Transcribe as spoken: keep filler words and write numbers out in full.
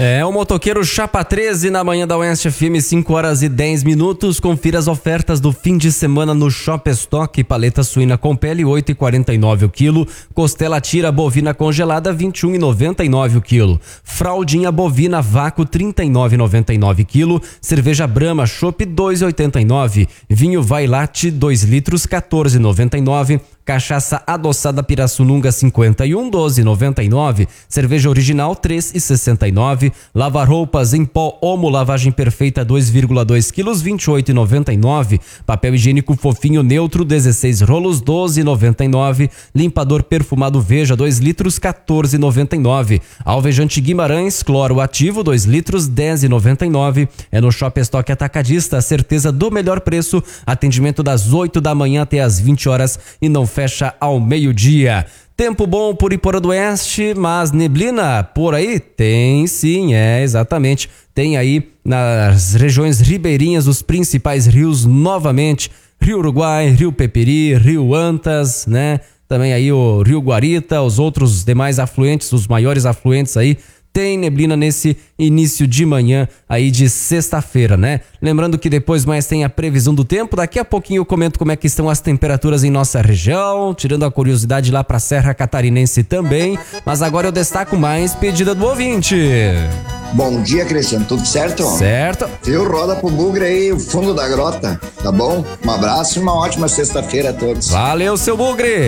É, o motoqueiro Chapa treze na manhã da Oeste F M, cinco horas e dez minutos. Confira as ofertas do fim de semana no Shop Stock. Paleta suína com pele, oito e quarenta e nove o quilo. Costela tira bovina congelada, vinte e um e noventa e nove o quilo. Fraldinha bovina vácuo, trinta e nove e noventa e nove o quilo. Cerveja Brahma Chopp, dois e oitenta e nove. Vinho Vailate, dois litros, quatorze e noventa e nove. Cachaça adoçada Pirassununga cinquenta e um, doze e noventa e nove. Cerveja original três e sessenta e nove. Lavar roupas em pó Omo lavagem perfeita dois vírgula dois quilos, vinte e oito e noventa e nove. Papel higiênico fofinho neutro dezesseis rolos, doze e noventa e nove. Limpador perfumado Veja dois litros, quatorze e noventa e nove. Alvejante Guimarães cloro ativo dois litros, dez e noventa e nove. É no Shop Stock Atacadista, a certeza do melhor preço. Atendimento das oito da manhã até as vinte horas e não fecha ao meio-dia. Tempo bom por Iporã do Oeste, mas neblina por aí? Tem sim, é, exatamente. Tem aí nas regiões ribeirinhas os principais rios novamente. Rio Uruguai, Rio Peperi, Rio Antas, né? Também aí o Rio Guarita, os outros demais afluentes, os maiores afluentes aí. Tem neblina nesse início de manhã aí de sexta-feira, né? Lembrando que depois mais tem a previsão do tempo. Daqui a pouquinho eu comento como é que estão as temperaturas em nossa região, tirando a curiosidade lá pra Serra Catarinense também. Mas agora eu destaco mais pedida do ouvinte. Bom dia, Cristiano. Tudo certo? Certo. Viu? Roda pro Bugre aí, o fundo da grota, tá bom? Um abraço e uma ótima sexta-feira a todos. Valeu, seu Bugre.